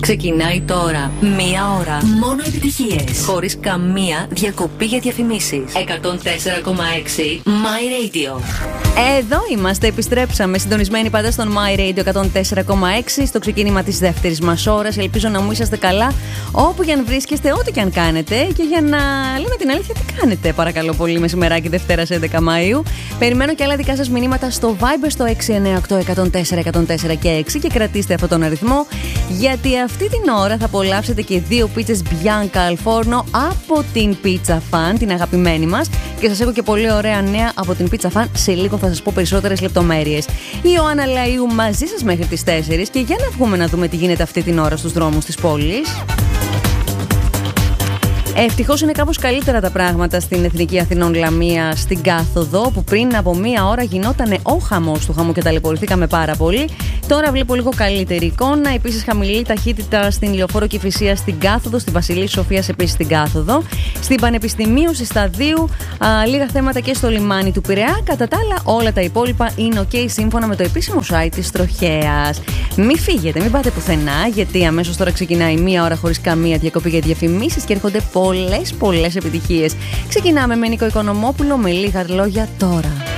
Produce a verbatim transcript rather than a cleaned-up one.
Ξεκινάει τώρα μία ώρα μόνο επιτυχίες, χωρίς καμία διακοπή για διαφημίσεις. εκατόν τέσσερα κόμμα έξι My Radio. Εδώ είμαστε, επιστρέψαμε συντονισμένοι πάντα στον My Radio εκατόν τέσσερα κόμμα έξι στο ξεκίνημα της δεύτερης μας ώρας. Ελπίζω να μου είσαστε καλά όπου και αν βρίσκεστε, ό,τι και αν κάνετε. Και για να λέμε την αλήθεια, τι κάνετε παρακαλώ πολύ μεσημεράκι Δευτέρας έντεκα Μαΐου. Περιμένω και άλλα δικά σας μηνύματα στο Viber στο έξι εννιά οκτώ εκατόν τέσσερα εκατόν τέσσερα και έξι και κρατήστε αυτόν τον αριθμό, γιατί αυτή την ώρα θα απολαύσετε και δύο πίτσες Bianca Al Forno από την Pizza Fan, την αγαπημένη μας. Και σας έχω και πολύ ωραία νέα από την Pizza Fan. Σε λίγο θα σας πω περισσότερες λεπτομέρειες. Η Ιωάννα Λαΐου μαζί σας μέχρι τις τέσσερις και για να βγούμε να δούμε τι γίνεται αυτή την ώρα στους δρόμους της πόλης. Ευτυχώς είναι κάπως καλύτερα τα πράγματα στην Εθνική Αθηνών Λαμία στην κάθοδο, που πριν από μία ώρα γινόταν ο χαμός του χαμού και ταλαιπωρηθήκαμε πάρα πολύ. Τώρα βλέπω λίγο καλύτερη εικόνα. Επίσης, χαμηλή ταχύτητα στην Λεωφόρο Κηφισία στην κάθοδο, στην Βασιλής Σοφίας επίσης στην κάθοδο. Στην Πανεπιστημίου, στη Σταδίου, α, λίγα θέματα και στο λιμάνι του Πειραιά. Κατά τα άλλα, όλα τα υπόλοιπα είναι ok σύμφωνα με το επίσημο site της Τροχέας. Μην φύγετε, μην πάτε πουθενά, γιατί αμέσως τώρα ξεκινάει μία ώρα χωρίς καμία διακοπή για διαφημίσεις και έρχονται πολλές πολλές επιτυχίες. Ξεκινάμε με Νίκο Οικονομόπουλο με λίγα λόγια τώρα.